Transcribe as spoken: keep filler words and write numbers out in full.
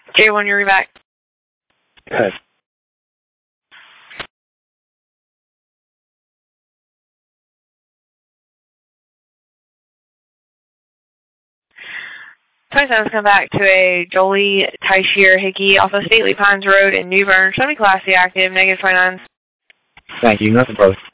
Jay, when you're back. Good. twenty-seven, come back to a Jolie Tyshear Hickey off of Stately Pines Road in New Bern. Show me Class C active, negative twenty-nine. Thank you. Nothing, brother.